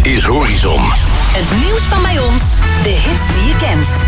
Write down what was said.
is Horizon. Het nieuws van bij ons, de hits die je kent.